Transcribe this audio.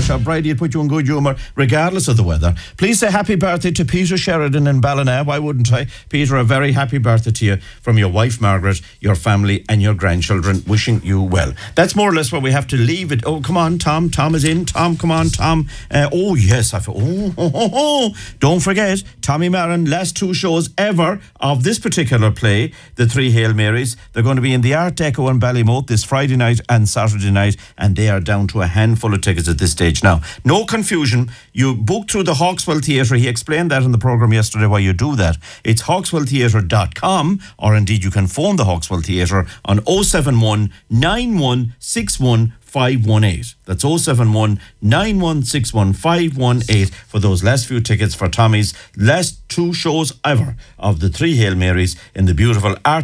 Sure, Bridie, it put you in good humour regardless of the weather. Please say happy birthday to Peter Sheridan in Ballina. Why wouldn't I? Peter, a very happy birthday to you from your wife Margaret, your family and your grandchildren. Wishing you well. That's more or less where we have to leave it. Oh, come on, Tom. Tom is in. Tom, come on, Tom. Oh, yes. Don't forget, Tommy Marin, last two shows ever of this particular play, The Three Hail Marys. They're going to be in the Art Deco in Ballymote this Friday night and Saturday night, and they are down to a handful of tickets at this stage now. No confusion. You book through the Hawkswell Theatre. He explained that in the programme yesterday why you do that. It's hawkswelltheatre.com, or indeed you can phone the Hawkswell Theatre on 071 9161 518. That's 071 9161 518 for those last few tickets for Tommy's last two shows ever of The Three Hail Marys in the beautiful Art